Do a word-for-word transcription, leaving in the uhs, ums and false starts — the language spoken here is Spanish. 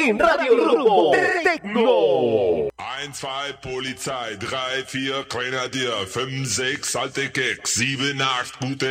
en Radio Rumbo Tecno. eins, zwei, Polizei, drei, vier, Grenadier, fünf, sechs, alte Keks, sieben, acht, gute